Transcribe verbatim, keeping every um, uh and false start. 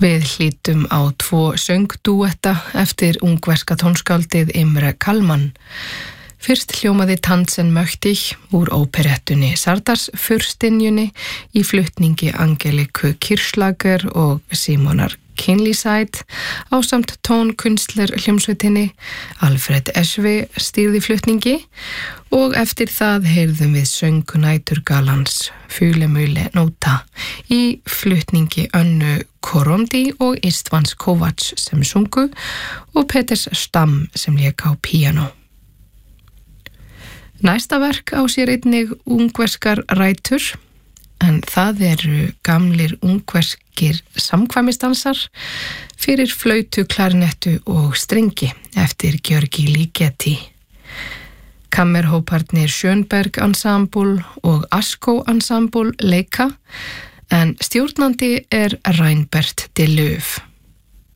Við hlýtum á tvo söngdúetta eftir ungverska tónskáldið Imre Kalman. Fyrst hljómaði Tanzen möchtig úr óperettunni Sardarsfurstynjunni í flutningi Angeliku Kirchschlager og Simonar Kinleyside ásamt tónkunstler hljómsveitinni. Alfred Esvi stýrði flutningi og eftir það heyrðum við söng næturgalans Fylemyle Nóta í flutningi Önnu Korondi og Istvans Kovacs sem sungu og Peters Stam sem lék á píanó. Næsta verk á sér einnig ungverskar rætur, en það eru gamlir ungverskir samkvæmisdansar fyrir flautu, klarinettu og strengi eftir Georgi Ligeti. Kammerhóparnir Schönberg Ensemble og Asko Ensemble leika, en stjórnandi er Reinbert de Löw.